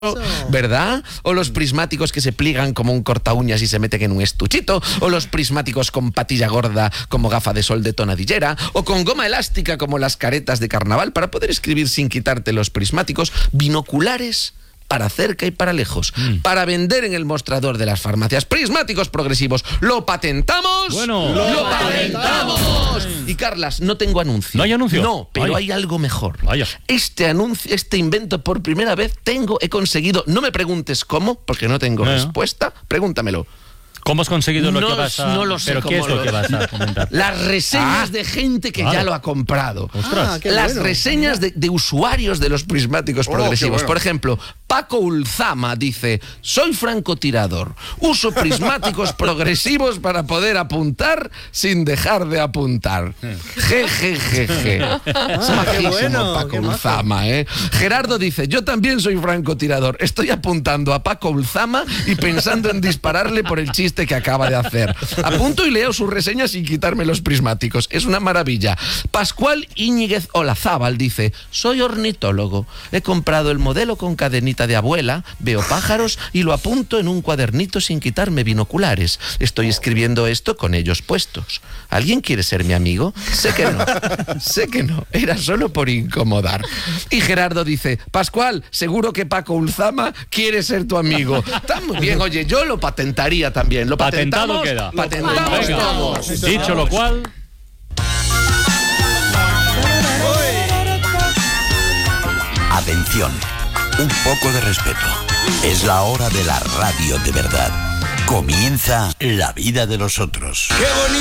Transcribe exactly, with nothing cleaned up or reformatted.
¿verdad? O los prismáticos que se pliegan como un corta uñas y se meten en un estuchito, o los prismáticos con patilla gorda como gafa de sol de tonadillera, o con goma elástica como las caretas de carnaval para poder escribir sin quitarte los prismáticos, binoculares para cerca y para lejos, mm. para vender en el mostrador de las farmacias. Prismáticos progresivos, ¿lo patentamos? Bueno, ¡lo, lo patentamos! patentamos! Y Carlas, no tengo anuncio. ¿No hay anuncio? No, pero Vaya. hay algo mejor. Vaya. Este anuncio, este invento por primera vez tengo, he conseguido, no me preguntes cómo, porque no tengo no. respuesta, pregúntamelo. ¿Cómo has conseguido lo no, que vas a... No lo sé. ¿Pero qué es lo, lo que vas a comentar? Las reseñas ah, de gente que vale. ya lo ha comprado. Ah, Las bueno. reseñas de, de usuarios de los prismáticos oh, progresivos. bueno. Por ejemplo, Paco Ulzama dice: soy francotirador, uso prismáticos progresivos para poder apuntar sin dejar de apuntar. Je, je, je, je. Ah, qué bueno, Paco qué Ulzama, ¿eh? Gerardo dice: yo también soy francotirador, estoy apuntando a Paco Ulzama y pensando en dispararle por el chiste que acaba de hacer. Apunto y leo sus reseñas sin quitarme los prismáticos. Es una maravilla. Pascual Íñiguez Olazábal dice: soy ornitólogo. He comprado el modelo con cadenita de abuela, veo pájaros y lo apunto en un cuadernito sin quitarme binoculares. Estoy escribiendo esto con ellos puestos. ¿Alguien quiere ser mi amigo? Sé que no. Sé que no. Era solo por incomodar. Y Gerardo dice: Pascual, seguro que Paco Ulzama quiere ser tu amigo. Está muy bien. Oye, yo lo patentaría también. Lo Patentado patentamos. queda. Patentamos Venga. todos. Dicho lo cual... Atención, un poco de respeto. Es la hora de la radio de verdad. Comienza La vida de los otros. ¡Qué bonito!